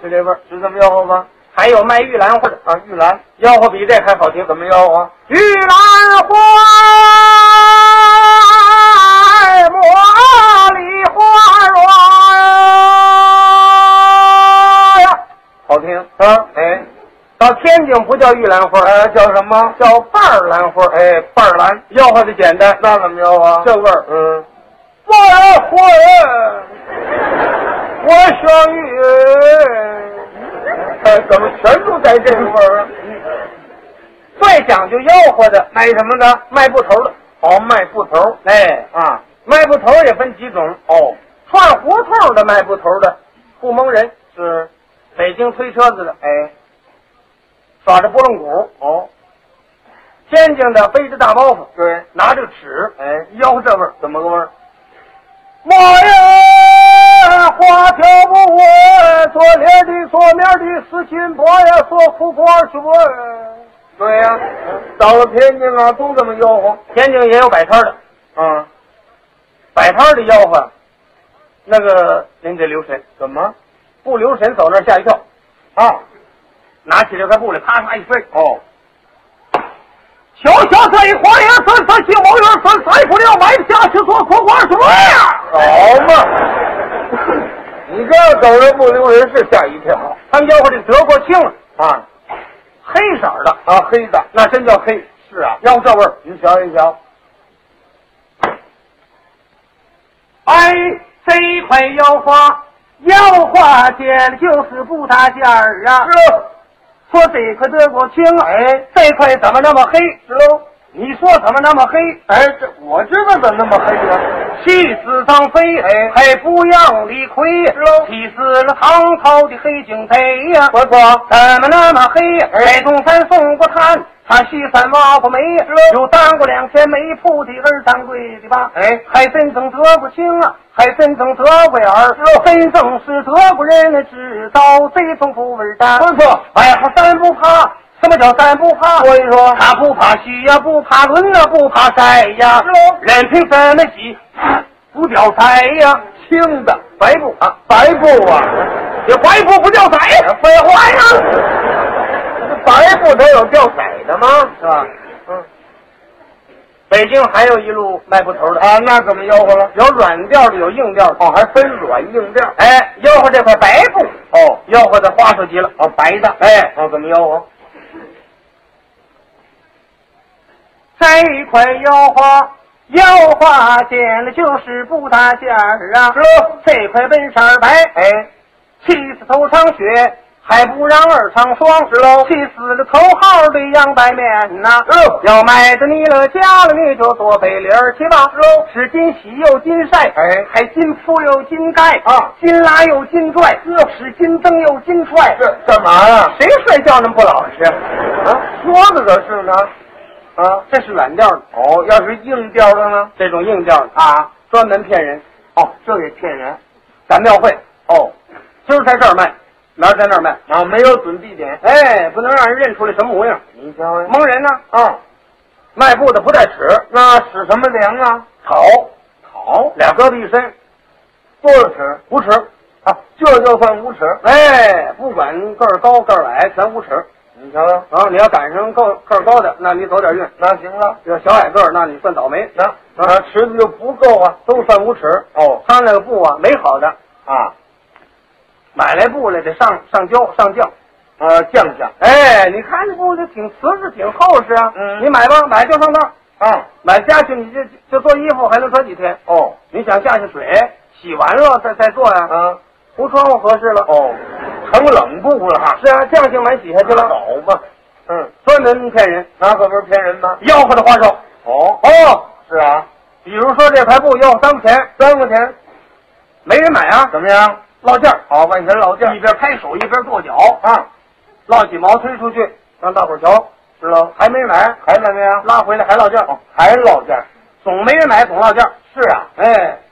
是这味儿，是这么吆喝吗？ 还有卖玉兰花的啊，玉兰吆喝比这还好听， 怎么吆喝？ 玉兰花，茉莉花园呀，好听啊， 哎。到天津不叫玉兰花， 叫什么？ 叫瓣儿兰花。 哎，瓣儿兰， 吆喝的简单， 那怎么吆喝？ 这味儿， 我活我相遇，怎么全都在这个味儿啊？ 最讲究吆喝的， 卖什么的？ 卖布头的。 哦，卖布头。 哎， 啊， 卖布头也分几种。 哦， 串胡同的卖布头的，不蒙人， 是北京推车子的， 哎， 耍着拨浪鼓。 哦， 天津的背着大包袱， 对， 拿着尺， 哎， 吆喝这味儿。 怎么个味儿？ 我呀，花条不问，左脸的左面的是金箔呀，说苦果是问。 对呀，到了天津啊，都这么吆喝。 天津也有摆摊的，摆摊的吆喝，那个您得留神， 怎么？ 不留神走那儿吓一跳啊！ 拿起这块布来，咔嚓一摔。 哦， 小小这一花园三三七毛园三三不了，买不下去做苦果是问呀。 好嘛！你这走人不留人是吓一跳。 他们吆喝这德国青啊， 黑色的啊，黑的， 那真叫黑。 是啊， 吆喝这味儿， 您瞧一瞧。 哎，这一块腰花尖就是不大件儿啊。 是， 说这块德国青，哎，这块怎么那么黑？ 是喽。 你说怎么那么黑？ 哎，这我知道怎么那么黑呀？ 气死张飞， 哎， 还不让李逵， 是喽。 气死了唐朝的黑警贼呀！ 不错， 怎么那么黑？哎，东山送过炭，他西山挖过煤，又当过2天煤铺的二当归的吧？ 哎， 还真正德国青啊，还真正德国眼儿，真正是德国人知道这种不味的。 不错， 哎呀，三不怕。什么叫三不怕？ 说一说， 他不怕西呀，不怕轮呀，不怕晒呀，任凭怎么洗，不掉色呀。 青的白布啊， 白布啊， 这白布不掉色，废话呀。 白布它有掉色的吗？ 是吧？北京还有一路卖布头的啊，那怎么吆喝了？ 有软调的，有硬调的。 哦，还分软硬调。 哎，吆喝这块白布， 哦， 吆喝的花哨极了。 哦，白的。 哎， 哦，怎么吆喝？ 这一块腰花尖的就是不大件儿啊。 是， 这块纹色白， 哎， 气死头场雪，还不让2场霜。 是喽， 气死了头号的杨白面呐。要买的你了家了，你就多备理儿去吧。是金洗又金晒， 哎， 还金铺又金盖啊， 金拉又金拽，是金灯又金踹。 这干嘛呀？ 谁睡觉那么不老实啊？说的可是呢。啊， 这是软调的。 哦，要是硬调的呢？ 这种硬调的啊，专门骗人。 哦，这也骗人。 咱庙会哦， 今儿在这儿卖，明儿在那儿卖啊，没有准地点。 哎，不能让人认出来什么模样。 你瞧呀， 蒙人呢。 啊， 卖布的不带尺， 那使什么粮啊？ 草俩胳膊一伸， 多少尺 ？5尺啊，这就算5尺。 哎，不管个儿高个儿矮，全5尺。 你瞧瞧啊，你要赶上个儿高的，那你走点运。 那行了。 要小矮个儿，那你算倒霉。 那尺子就不够啊， 都算5尺。 哦， 他那个布啊，没好的啊， 买来布来得上胶上酱。 降下。 哎，你看这布就挺瓷实，挺厚实啊。你买吧，买就上道啊， 买家去你就做衣服，还能穿几天？ 哦， 你想下去水洗完了再做呀？ 啊， 糊窗户合适了。 哦，成冷布了哈。 是啊，这样就买洗下去了。 好嘛， 专门骗人， 那可不是骗人吗？ 吆喝的花哨。 哦， 是啊，比如说这块布要3块钱 ，3块钱， 没人买啊？ 怎么样？ 落价， 好，万钱落价， 一边拍手一边跺脚啊， 落几毛推出去，让大伙儿瞧。知道还没买， 还怎么样？ 拉回来还落价， 还落价， 总没人买，总落价。 是啊， 哎，